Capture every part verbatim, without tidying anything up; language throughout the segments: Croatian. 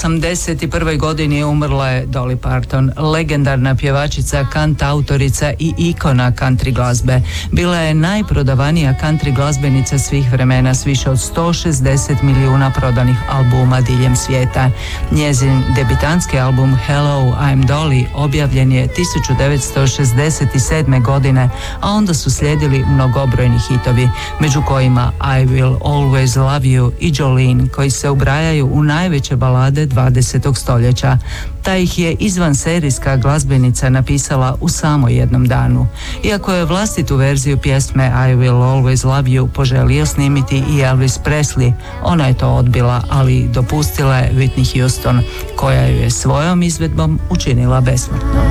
osamdeset prvoj godini umrla je Dolly Parton, legendarna pjevačica, kantautorica i ikona country glazbe. Bila je najprodavanija country glazbenica svih vremena s više od sto šezdeset milijuna prodanih albuma diljem svijeta. Njezin debitanski album Hello, I'm Dolly objavljen je tisuću devetsto šezdeset sedme. godine, a onda su slijedili mnogobrojni hitovi, među kojima I Will Always Love You i Jolene, koji se ubrajaju u najveće balade dvadesetog stoljeća. Ta ih je izvanserijska glazbenica napisala u samo jednom danu. Iako je vlastitu verziju pjesme I Will Always Love You poželio snimiti i Elvis Presley, ona je to odbila, ali dopustila je Whitney Houston, koja ju je svojom izvedbom učinila besmrtnom.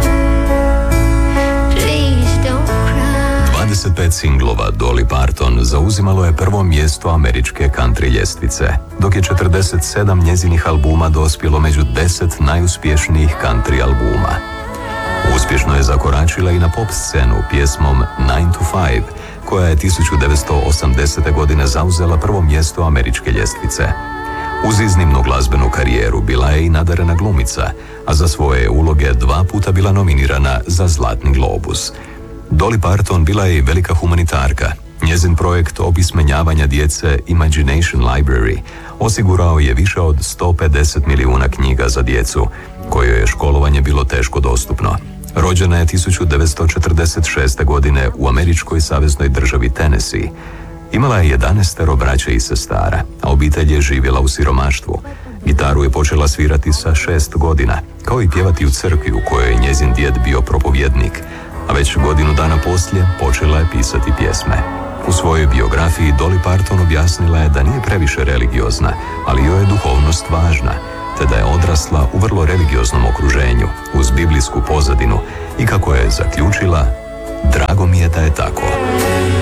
dvadeset pet singlova Dolly Parton zauzimalo je prvo mjesto američke country ljestvice, dok je četrdeset sedam njezinih albuma dospjelo među deset najuspješnijih country albuma. Uspješno je zakoračila i na pop scenu pjesmom nine to five, koja je tisuću devetsto osamdesete. godine zauzela prvo mjesto američke ljestvice. Uz iznimnu glazbenu karijeru bila je i nadarena glumica, a za svoje uloge dva puta bila nominirana za Zlatni globus. Dolly Parton bila je i velika humanitarka. Njezin projekt opismenjavanja djece Imagination Library osigurao je više od sto pedeset milijuna knjiga za djecu, kojoj je školovanje bilo teško dostupno. Rođena je tisuću devetsto četrdeset šeste. godine u američkoj saveznoj državi Tennessee. Imala je jedanaestero braće i sestara, a obitelj je živjela u siromaštvu. Gitaru je počela svirati sa šest godina, kao i pjevati u crkvi u kojoj je njezin djed bio propovjednik, a već godinu dana poslije počela je pisati pjesme. U svojoj biografiji Dolly Parton objasnila je da nije previše religiozna, ali joj je duhovnost važna, te da je odrasla u vrlo religioznom okruženju, uz biblijsku pozadinu, i kako je zaključila, drago mi je da je tako.